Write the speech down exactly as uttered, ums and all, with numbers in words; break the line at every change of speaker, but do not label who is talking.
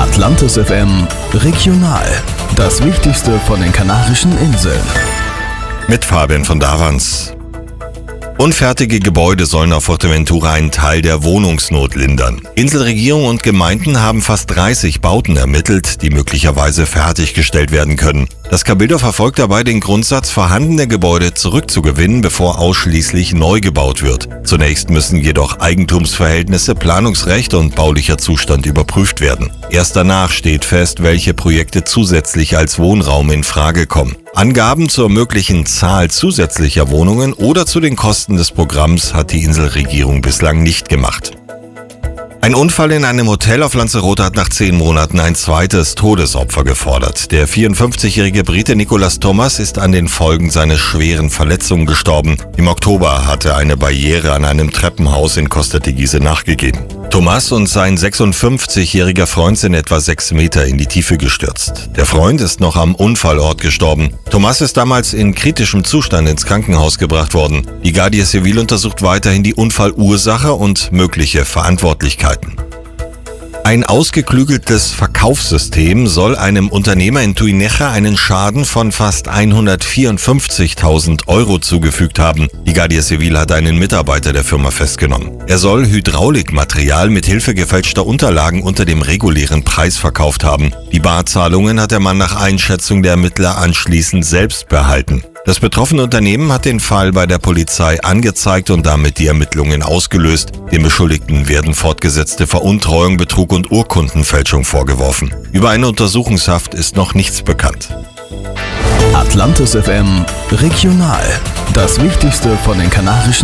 Atlantis F M Regional. Das Wichtigste von den Kanarischen Inseln.
Mit Fabian von Davans. Unfertige Gebäude sollen auf Fuerteventura einen Teil der Wohnungsnot lindern. Inselregierung und Gemeinden haben fast dreißig Bauten ermittelt, die möglicherweise fertiggestellt werden können. Das Cabildo verfolgt dabei den Grundsatz, vorhandene Gebäude zurückzugewinnen, bevor ausschließlich neu gebaut wird. Zunächst müssen jedoch Eigentumsverhältnisse, Planungsrecht und baulicher Zustand überprüft werden. Erst danach steht fest, welche Projekte zusätzlich als Wohnraum in Frage kommen. Angaben zur möglichen Zahl zusätzlicher Wohnungen oder zu den Kosten des Programms hat die Inselregierung bislang nicht gemacht. Ein Unfall in einem Hotel auf Lanzarote hat nach zehn Monaten ein zweites Todesopfer gefordert. Der vierundfünfzigjährige Brite Nicolas Thomas ist an den Folgen seiner schweren Verletzungen gestorben. Im Oktober hatte eine Barriere an einem Treppenhaus in Costa Teguise nachgegeben. Thomas und sein sechsundfünfzigjähriger Freund sind etwa sechs Meter in die Tiefe gestürzt. Der Freund ist noch am Unfallort gestorben. Thomas ist damals in kritischem Zustand ins Krankenhaus gebracht worden. Die Guardia Civil untersucht weiterhin die Unfallursache und mögliche Verantwortlichkeiten. Ein ausgeklügeltes Verkaufssystem soll einem Unternehmer in Tuineja einen Schaden von fast hundertvierundfünfzigtausend Euro zugefügt haben. Die Guardia Civil hat einen Mitarbeiter der Firma festgenommen. Er soll Hydraulikmaterial mit Hilfe gefälschter Unterlagen unter dem regulären Preis verkauft haben. Die Barzahlungen hat der Mann nach Einschätzung der Ermittler anschließend selbst behalten. Das betroffene Unternehmen hat den Fall bei der Polizei angezeigt und damit die Ermittlungen ausgelöst. Den Beschuldigten werden fortgesetzte Veruntreuung, Betrug und Urkundenfälschung vorgeworfen. Über eine Untersuchungshaft ist noch nichts bekannt.
Atlantis F M Regional. Das Wichtigste von den Kanarischen